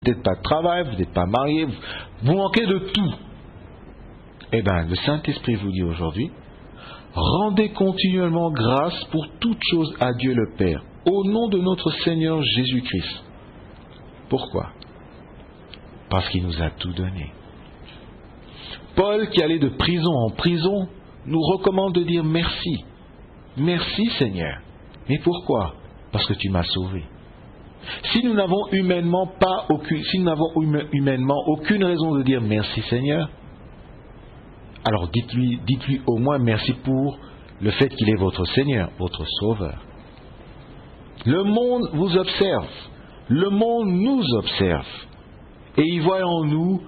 n'êtes pas de travail, vous n'êtes pas marié, vous manquez de tout. Eh bien, le Saint-Esprit vous dit aujourd'hui, rendez continuellement grâce pour toutes choses à Dieu le Père, au nom de notre Seigneur Jésus-Christ. Pourquoi? Parce qu'il nous a tout donné. Paul, qui allait de prison en prison, nous recommande de dire merci. Merci Seigneur. Mais pourquoi? Parce que tu m'as sauvé. Si nous n'avons humainement aucune raison de dire merci Seigneur, alors dites-lui au moins merci pour le fait qu'il est votre Seigneur, votre Sauveur. Le monde vous observe, le monde nous observe, et il voit en nous,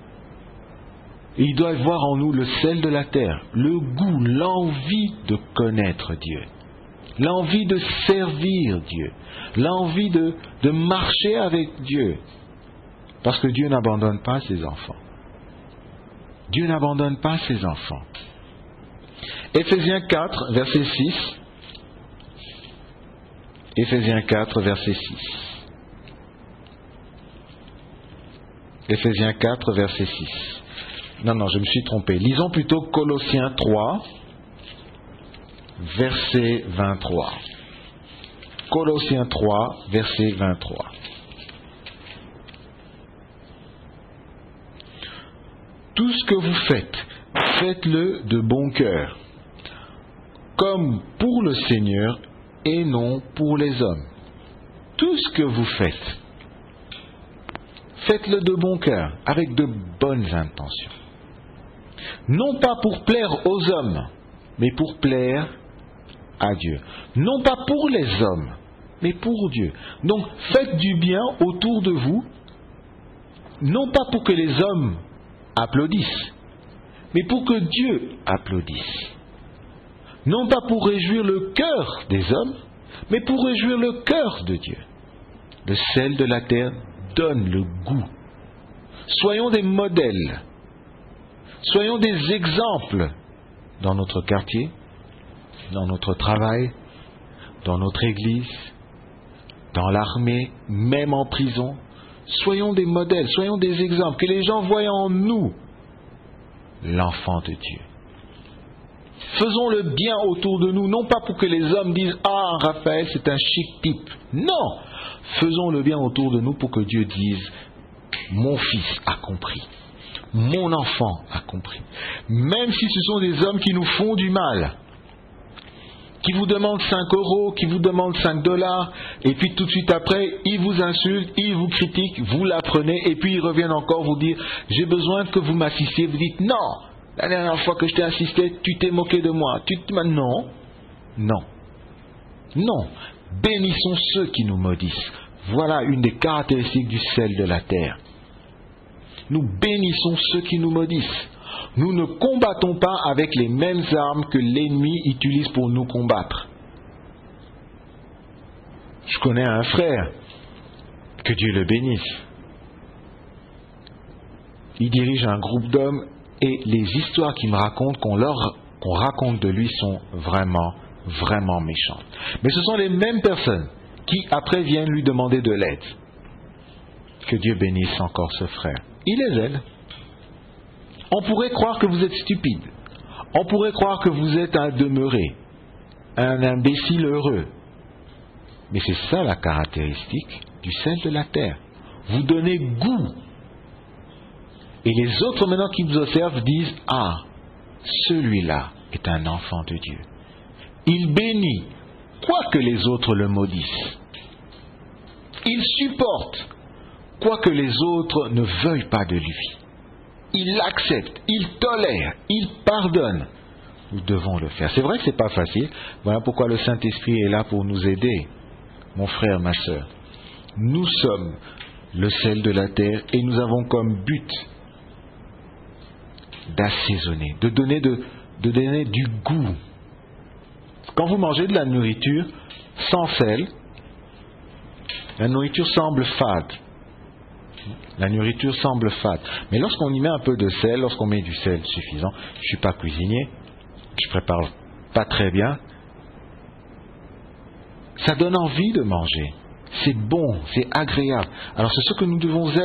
il doit voir en nous le sel de la terre, le goût, l'envie de connaître Dieu, l'envie de servir Dieu, l'envie de marcher avec Dieu, parce que Dieu n'abandonne pas ses enfants. Dieu n'abandonne pas ses enfants. Éphésiens 4, verset 6. Éphésiens 4, verset 6. Éphésiens 4, verset 6. Non, je me suis trompé. Lisons plutôt Colossiens 3, verset 23. Colossiens 3, verset 23. Tout ce que vous faites, faites-le de bon cœur, comme pour le Seigneur et non pour les hommes. Tout ce que vous faites, faites-le de bon cœur, avec de bonnes intentions. Non pas pour plaire aux hommes, mais pour plaire à Dieu. Non pas pour les hommes, mais pour Dieu. Donc faites du bien autour de vous, non pas pour que les hommes applaudissent, mais pour que Dieu applaudisse. Non pas pour réjouir le cœur des hommes, mais pour réjouir le cœur de Dieu. Le sel de la terre donne le goût. Soyons des modèles, soyons des exemples dans notre quartier, dans notre travail, dans notre église, dans l'armée, même en prison. Soyons des modèles, soyons des exemples, que les gens voient en nous l'enfant de Dieu. Faisons le bien autour de nous, non pas pour que les hommes disent « Ah, Raphaël, c'est un chic type ». Non, faisons le bien autour de nous pour que Dieu dise « Mon fils a compris, mon enfant a compris ». Même si ce sont des hommes qui nous font du mal, qui vous demandent 5 €, qui vous demandent 5 $, et puis tout de suite après, ils vous insultent, ils vous critiquent, vous l'apprenez, et puis ils reviennent encore vous dire « J'ai besoin que vous m'assistiez ». Vous dites « Non, la dernière fois que je t'ai assisté, tu t'es moqué de moi. » Non, non, non. Bénissons ceux qui nous maudissent. Voilà une des caractéristiques du sel de la terre. Nous bénissons ceux qui nous maudissent. Nous ne combattons pas avec les mêmes armes que l'ennemi utilise pour nous combattre. Je connais un frère, que Dieu le bénisse. Il dirige un groupe d'hommes et les histoires qu'il me raconte, qu'on raconte de lui sont vraiment, vraiment méchantes. Mais ce sont les mêmes personnes qui après viennent lui demander de l'aide. Que Dieu bénisse encore ce frère. Il les aide. On pourrait croire que vous êtes stupide. On pourrait croire que vous êtes un demeuré, un imbécile heureux. Mais c'est ça la caractéristique du sel de la terre. Vous donnez goût. Et les autres maintenant qui vous observent disent « Ah, celui-là est un enfant de Dieu. Il bénit, quoique les autres le maudissent. Il supporte, quoique les autres ne veuillent pas de lui. Il accepte, il tolère, il pardonne. » Nous devons le faire. C'est vrai que ce n'est pas facile. Voilà pourquoi le Saint-Esprit est là pour nous aider. Mon frère, ma sœur, nous sommes le sel de la terre et nous avons comme but d'assaisonner, de donner du goût. Quand vous mangez de la nourriture sans sel, la nourriture semble fade. La nourriture semble fade. Mais lorsqu'on y met un peu de sel, lorsqu'on met du sel suffisant, je ne suis pas cuisinier, je prépare pas très bien, ça donne envie de manger. c'est bon, c'est agréable. Alors c'est ce que nous devons être.